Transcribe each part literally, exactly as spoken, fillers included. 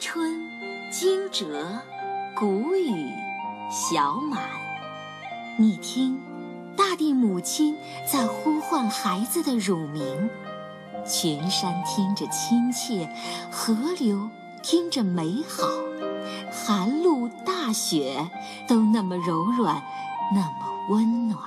春，惊蛰，谷雨，小满。你听，大地母亲在呼唤孩子的乳名，群山听着亲切，河流听着美好，寒露大雪都那么柔软，那么温暖。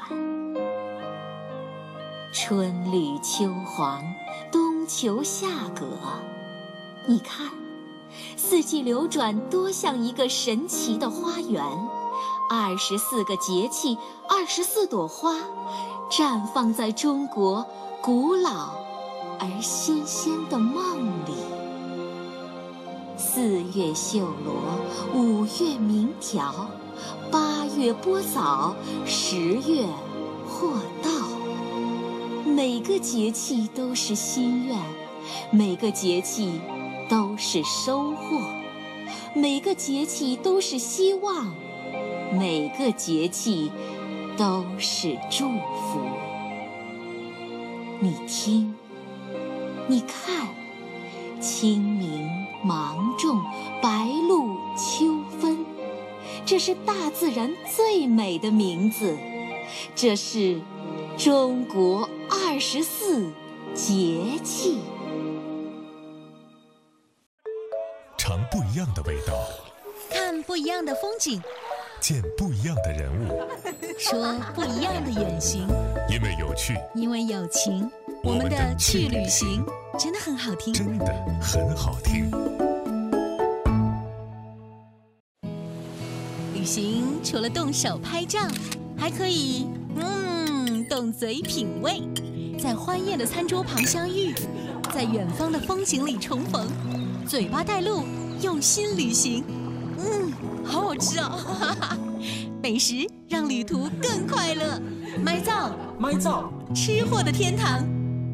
春绿秋黄，冬秋夏葛，你看，四季流转多像一个神奇的花园，二十四个节气，二十四朵花，绽放在中国古老而新鲜的梦里。四月绣罗，五月鸣条，八月播枣，十月获稻。每个节气都是心愿，每个节气都是收获，每个节气都是希望，每个节气都是祝福。你听，你看，清明、芒种、白露、秋分，这是大自然最美的名字，这是中国二十四节气。 尝不一样的味道， 看不一样的风景， 见不一样的人物， 说不一样的远行。 因为有趣， 因为有情，我们的去旅行真的很好听， 真的很好听。 旅行除了动手拍照，还可以嗯动嘴品味，在欢宴的餐桌旁相遇，在远方的风景里重逢，嘴巴带路，用心旅行。嗯，好好吃哦！美食让旅途更快乐。麦灶， 麦灶， 吃货的天堂。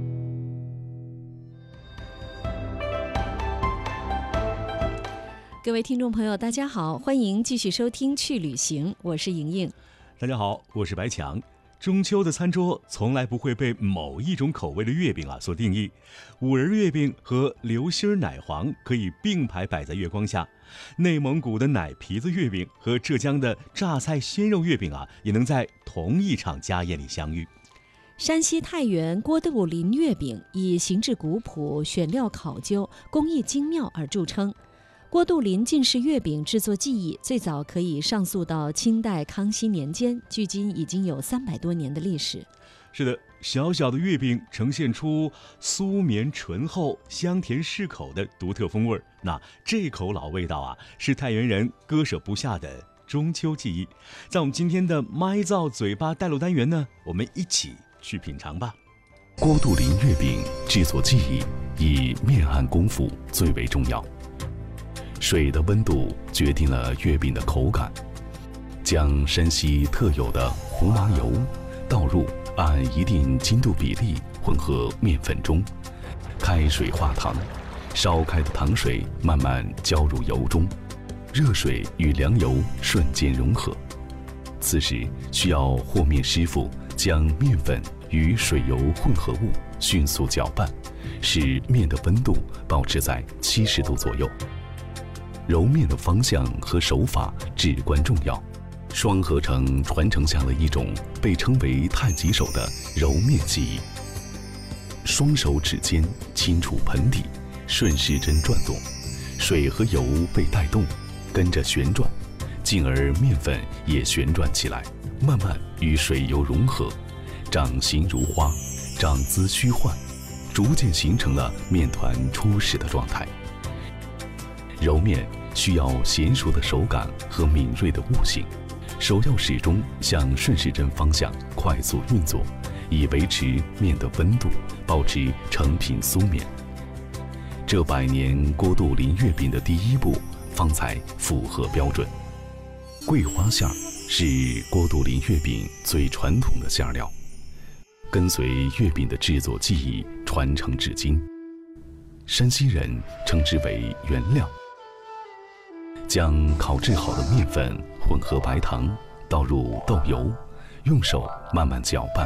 各位听众朋友，大家好，欢迎继续收听《去旅行》，我是莹莹。 大家好，我是白强。中秋的餐桌从来不会被某一种口味的月饼啊所定义，五仁月饼和流心奶黄可以并排摆在月光下，内蒙古的奶皮子月饼和浙江的榨菜鲜肉月饼啊，也能在同一场家宴里相遇。 山西太原郭杜林月饼以形制古朴、选料考究、工艺精妙而著称。郭杜林进士月饼制作技艺最早可以上溯到清代康熙年间，距今已经有三百多年的历史。 是的，小小的月饼呈现出酥绵醇厚、香甜适口的独特风味。那这口老味道啊，是太原人割舍不下的中秋记忆。在我们今天的麦灶嘴巴带路单元呢，我们一起去品尝吧。 郭杜林月饼制作技艺以面按功夫最为重要。水的温度决定了月饼的口感，将山西特有的胡麻油倒入按一定精度比例混合面粉中，开水化糖，烧开的糖水慢慢浇入油中，热水与凉油瞬间融合。此时需要和面师傅将面粉与水油混合物迅速搅拌，使面的温度保持在七十度左右。揉面的方向和手法至关重要，双合成传承下了一种被称为太极手的揉面技艺。双手指尖轻触盆底，顺时针转动，水和油被带动，跟着旋转，进而面粉也旋转起来，慢慢与水油融合，掌形如花，掌姿虚幻，逐渐形成了面团初始的状态。揉面需要娴熟的手感和敏锐的悟性，手要始终向顺时针方向快速运作，以维持面的温度，保持成品酥面。这百年郭杜林月饼的第一步方才符合标准。桂花馅儿是郭杜林月饼最传统的馅料，跟随月饼的制作技艺传承至今。山西人称之为原料。将烤制好的面粉混合白糖，倒入豆油，用手慢慢搅拌。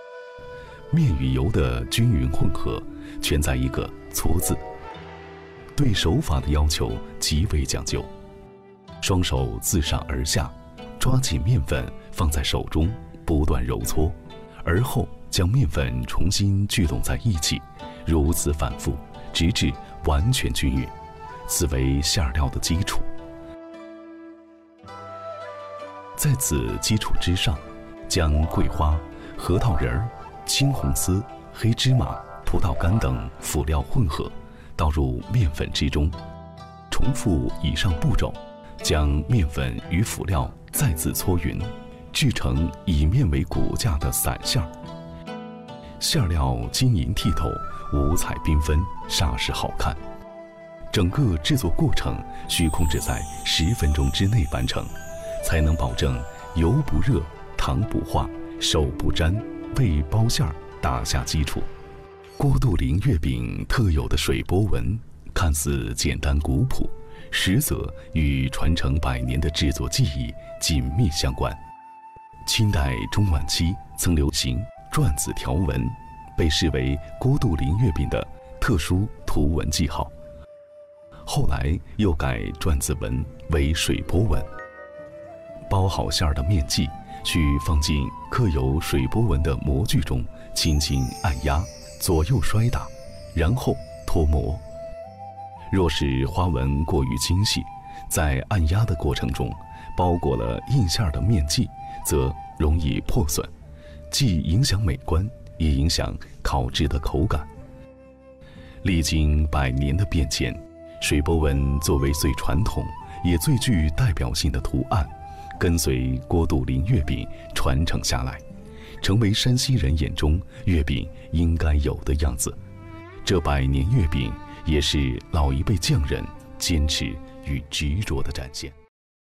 面与油的均匀混合，圈在一个粗字。 对手法的要求极为讲究。双手自上而下，抓起面粉放在手中，不断揉搓，而后将面粉重新聚拢在一起，如此反复，直至完全均匀，此为馅料的基础。在此基础之上，将桂花、核桃仁儿、青红丝、黑芝麻、葡萄干等辅料混合，倒入面粉之中，重复以上步骤，将面粉与辅料再次搓匀，制成以面为骨架的散馅儿。馅料晶莹剔透，五彩缤纷，煞是好看。整个制作过程需控制在十分钟之内完成，才能保证油不热、糖不化、手不沾，为包馅儿打下基础。郭杜陵月饼特有的水波纹，看似简单古朴，实则与传承百年的制作技艺紧密相关。清代中晚期曾流行篆字条纹，被视为郭杜陵月饼的特殊图文记号。后来又改篆字纹为水波纹。包好馅儿的面剂需放进刻有水波纹的模具中，轻轻按压，左右摔打，然后脱模。若是花纹过于精细，在按压的过程中包裹了印馅儿的面剂，则容易破损，既影响美观，也影响烤制的口感。历经百年的变迁，水波纹作为最传统也最具代表性的图案，跟随郭杜陵月饼传承下来，成为山西人眼中月饼应该有的样子。这百年月饼也是老一辈匠人坚持与执着的展现。